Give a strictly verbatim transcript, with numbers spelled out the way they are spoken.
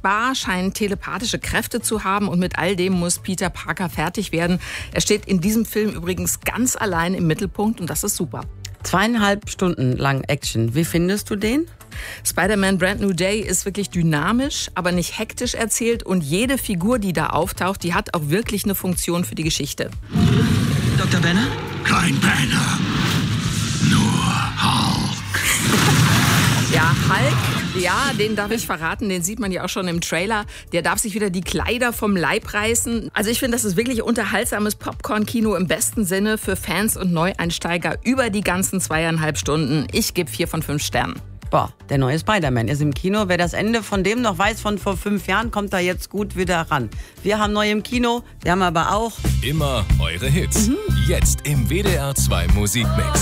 unsichtbar, scheint telepathische Kräfte zu haben und mit all dem muss Peter Parker fertig werden. Er steht in diesem Film übrigens ganz allein im Mittelpunkt und das ist super. Zweieinhalb Stunden lang Action. Wie findest du den? Spider-Man Brand New Day ist wirklich dynamisch, aber nicht hektisch erzählt und jede Figur, die da auftaucht, die hat auch wirklich eine Funktion für die Geschichte. Doktor Banner? Kein Banner, nur Hulk. Ja, Hulk, ja, den darf ich verraten, den sieht man ja auch schon im Trailer. Der darf sich wieder die Kleider vom Leib reißen. Also ich finde, das ist wirklich unterhaltsames Popcorn-Kino im besten Sinne für Fans und Neueinsteiger über die ganzen zweieinhalb Stunden. Ich gebe vier von fünf Sternen. Boah, der neue Spider-Man ist im Kino. Wer das Ende von dem noch weiß von vor fünf Jahren, kommt da jetzt gut wieder ran. Wir haben neu im Kino, wir haben aber auch... Immer eure Hits. Mhm. Jetzt im W D R zwei Musikmix.